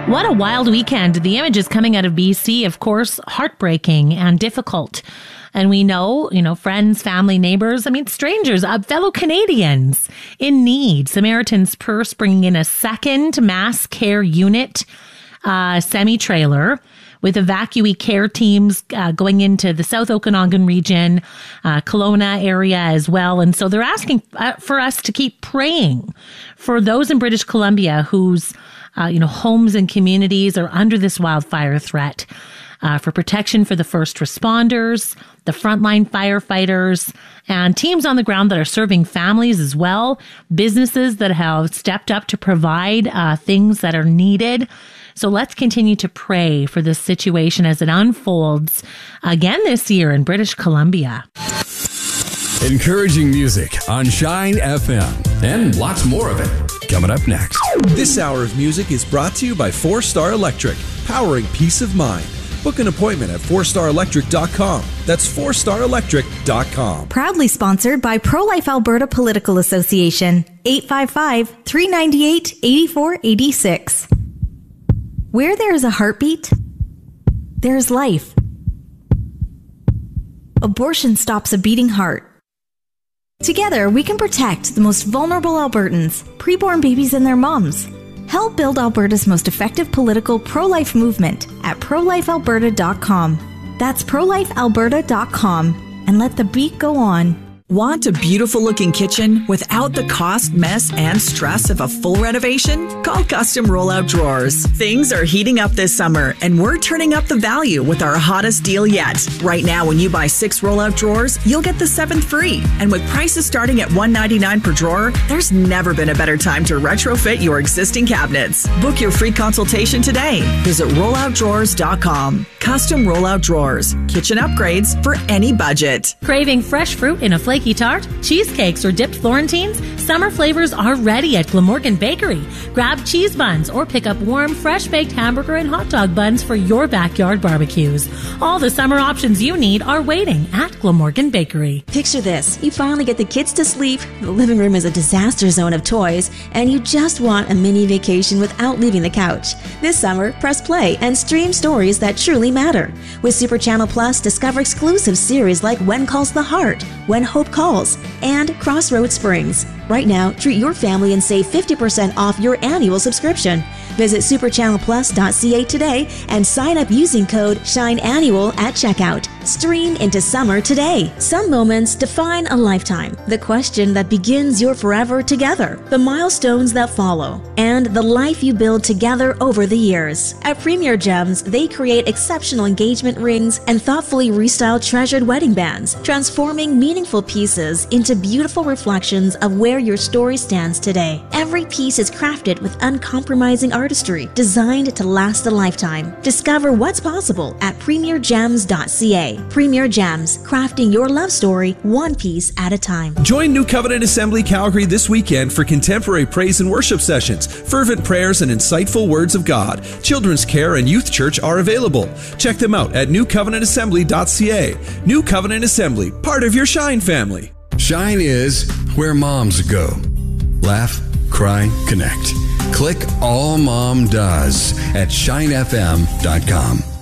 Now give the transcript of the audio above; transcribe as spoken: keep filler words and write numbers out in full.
What a wild weekend. The images coming out of B C, of course, heartbreaking and difficult. And we know, you know, friends, family, neighbors, I mean, strangers, uh, fellow Canadians in need. Samaritan's Purse bringing in a second mass care unit, uh, semi-trailer with evacuee care teams uh, going into the South Okanagan region, uh, Kelowna area as well. And so they're asking uh, for us to keep praying for those in British Columbia whose Uh, you know, homes and communities are under this wildfire threat, uh, for protection for the first responders, the frontline firefighters, and teams on the ground that are serving families as well, businesses that have stepped up to provide uh, things that are needed. So let's continue to pray for this situation as it unfolds again this year in British Columbia. Encouraging music on Shine F M and lots more of it coming up next. This hour of music is brought to you by Four Star Electric, powering peace of mind. Book an appointment at four star electric dot com. That's four star electric dot com. Proudly sponsored by Pro-Life Alberta Political Association, eight five five, three nine eight, eight four eight six. Where there is a heartbeat, there is life. Abortion stops a beating heart. Together, we can protect the most vulnerable Albertans, preborn babies and their moms. Help build Alberta's most effective political pro-life movement at pro life alberta dot com. That's pro life alberta dot com, and let the beat go on. Want a beautiful looking kitchen without the cost, mess, and stress of a full renovation? Call Custom Rollout Drawers. Things are heating up this summer, and we're turning up the value with our hottest deal yet. Right now, when you buy six rollout drawers, you'll get the seventh free. And with prices starting at one hundred ninety-nine dollars per drawer, there's never been a better time to retrofit your existing cabinets. Book your free consultation today. Visit rollout drawers dot com. Custom Rollout Drawers. Kitchen upgrades for any budget. Craving fresh fruit in a flaky tart, cheesecakes, or dipped Florentines? Summer flavors are ready at Glamorgan Bakery. Grab cheese buns or pick up warm, fresh-baked hamburger and hot dog buns for your backyard barbecues. All the summer options you need are waiting at Glamorgan Bakery. Picture this. You finally get the kids to sleep, the living room is a disaster zone of toys, and you just want a mini vacation without leaving the couch. This summer, press play and stream stories that truly matter. With Super Channel Plus, discover exclusive series like When Calls the Heart, When Hope Calls, and Crossroads Springs. Right now, treat your family and save fifty percent off your annual subscription. Visit super channel plus dot c a today and sign up using code SHINEANNUAL at checkout. Stream into summer today. Some moments define a lifetime. The question that begins your forever together. The milestones that follow. And the life you build together over the years. At Premier Gems, they create exceptional engagement rings and thoughtfully restyled treasured wedding bands, transforming meaningful pieces into beautiful reflections of where your story stands today. Every piece is crafted with uncompromising artistry, designed to last a lifetime. Discover what's possible at premier gems dot c a. Premier Gems, crafting your love story one piece at a time. Join New Covenant Assembly Calgary this weekend for contemporary praise and worship sessions, fervent prayers, and insightful words of God. Children's care and youth church are available. Check them out at new covenant assembly dot c a. New Covenant Assembly, part of your Shine family. Shine is where moms go. Laugh, cry, connect. Click All Mom Does at shine f m dot com.